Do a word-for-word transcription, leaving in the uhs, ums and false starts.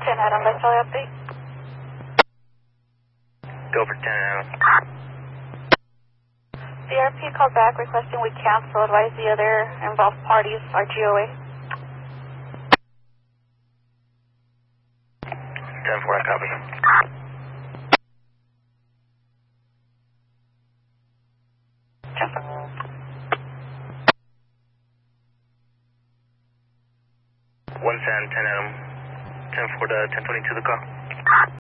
ten Adam, let's all update. Go for ten Adam. C R P called back requesting we cancel. Advise the other involved parties are G O A. ten four, I copy. one San, ten Adam. ten four to ten twenty-two the call.